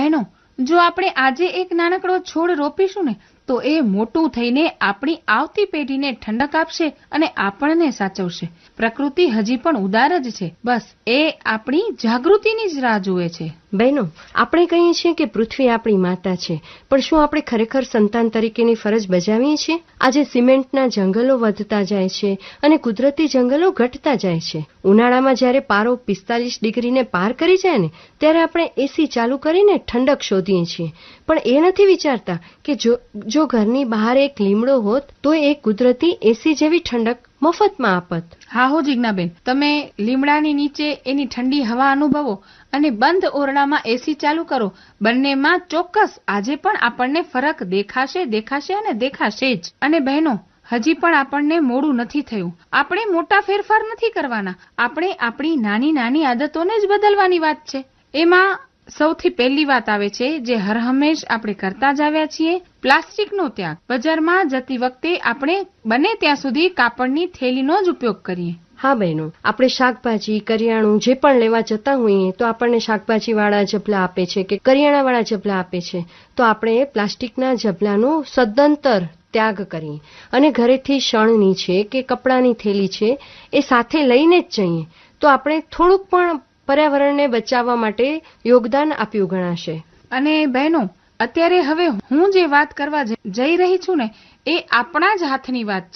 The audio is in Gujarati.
બહેનો, જો આપણે આજે એક નાનકડો છોડ રોપીશું ને તો એ મોટું થઈને આપણી આવતી પેઢીને ઠંડક આપશે અને આપણને સાચવશે. પ્રકૃતિ હજી પણ ઉદાર જ છે, બસ એ આપણી જાગૃતિની જ રાહ જુએ છે. બહેનો, આપણે કહીએ છીએ કે પૃથ્વી આપણી માતા છે, પણ શું આપણે ખરેખર સંતાન તરીકેની ફરજ બજાવીએ છીએ? આજે સિમેન્ટના જંગલો વધતા જાય છે અને કુદરતી જંગલો ઘટતા જાય છે. ઉનાળામાં જ્યારે પારો 45 ડિગ્રીને પાર કરી જાય ને ત્યારે આપણે એસી ચાલુ કરીને ઠંડક શોધીએ છીએ, પણ એ નથી વિચારતા કે જો ઘરની બહાર એક લીમડો હોત તો એ કુદરતી એસી જેવી ઠંડક મફતમાં આપત. હા હો જીજ્ઞાબેન, તમે લીમડાની નીચે એની ઠંડી હવા અનુભવો અને બંધ ઓરડામાં એસી ચાલુ કરો, બંનેમાં ચોક્કસ આજે પણ આપણને ફરક દેખાશે અને દેખાશે જ. અને બહેનો, હજી પણ આપણને મોડું નથી થયું. આપણે મોટા ફેરફાર નથી કરવાના, આપણે આપણી નાની નાની આદતોને જ બદલવાની વાત છે. એમાં સૌથી પહેલી વાત આવે છે જે હરહંમેશ આપણે કરતા જ આવ્યા છીએ, પ્લાસ્ટિકનો ત્યાગ. બજારમાં જતી વખતે આપણે બને ત્યાં સુધી કાપડની થેલીનો જ ઉપયોગ કરીએ. હા બહેનો, આપણે શાકભાજી, કરિયાણું જે પણ લેવા જતા હોઈએ તો આપણને શાકભાજીવાળા ઝબલા આપે છે કે કરિયાણાવાળા ઝબલા આપે છે, તો આપણે પ્લાસ્ટિકના ઝબલાનો સદંતર ત્યાગ કરીએ અને ઘરેથી શણની છે કે કપડાની થેલી છે એ સાથે લઈને જ જઈએ, તો આપણે થોડુંક પણ પર્યાવરણને બચાવવા માટે યોગદાન આપ્યું ગણાશે. અને બહેનો, અત્યારે હવે હું જે વાત કરવા જઈ રહી છું ને એ આપણા જ હાથની વાત